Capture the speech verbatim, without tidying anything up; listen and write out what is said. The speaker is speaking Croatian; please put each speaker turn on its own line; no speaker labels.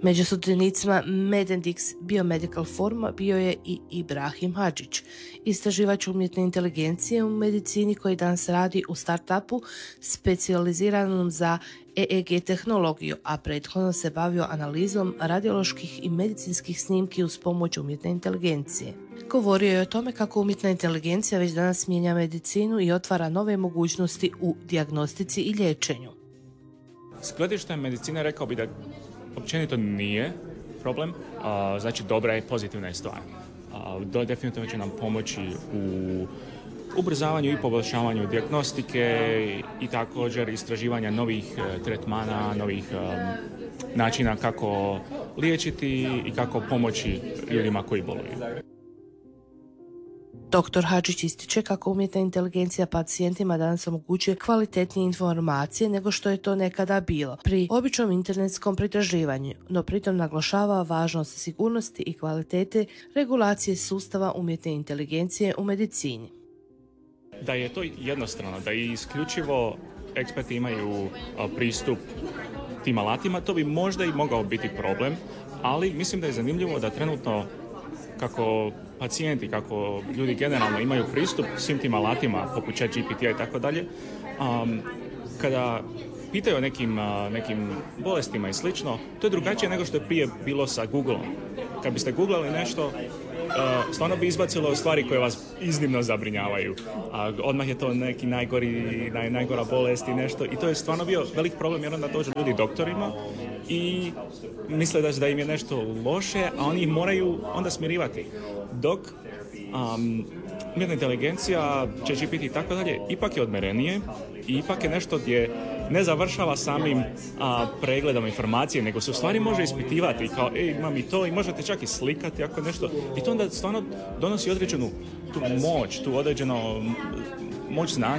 Među sudionicima Medendix Biomedical Foruma bio je i Ibrahim Hadžić, istraživač umjetne inteligencije u medicini koji danas radi u startupu specijaliziranom za E E G tehnologiju, a prethodno se bavio analizom radioloških i medicinskih snimki uz pomoć umjetne inteligencije. Govorio je o tome kako umjetna inteligencija već danas mijenja medicinu i otvara nove mogućnosti u dijagnostici i liječenju.
S gledišta medicine rekao bi da općenito nije problem, a, znači dobra je, pozitivna je stvar. A, do, definitivno će nam pomoći u ubrzavanju i poboljšavanju dijagnostike i, i također istraživanja novih e, tretmana, novih e, načina kako liječiti i kako pomoći ljudima koji boluju.
doktor Hadžić ističe kako umjetna inteligencija pacijentima danas omogućuje kvalitetnije informacije nego što je to nekada bilo pri običnom internetskom pretraživanju, no pritom naglašava važnost sigurnosti i kvalitete regulacije sustava umjetne inteligencije u medicini.
Da je to jednostrano, da i isključivo eksperti imaju pristup tim alatima, to bi možda i mogao biti problem, ali mislim da je zanimljivo da trenutno kako pacijenti, kako ljudi generalno imaju pristup svim tim alatima poput Chat G P T-a i tako dalje, um, kada pitaju o nekim, uh, nekim bolestima i slično, to je drugačije nego što je prije bilo sa Googleom. Kad biste googlali nešto, uh, stvarno bi izbacilo stvari koje vas iznimno zabrinjavaju. A odmah je to neki najgori, naj, najgora bolest i nešto. I to je stvarno bio velik problem jer onda dođu ljudi doktorima i misle da, da im je nešto loše, a oni ih moraju onda smirivati. Dok um, umjetna inteligencija, Chat G P T i tako dalje, ipak je odmerenije i ipak je nešto gdje ne završava samim a, pregledom informacije, nego se u stvari može ispitivati kao, ej, imam i to, i možete čak i slikati ako nešto. I to onda stvarno donosi određenu tu moć, tu određenu moć znanja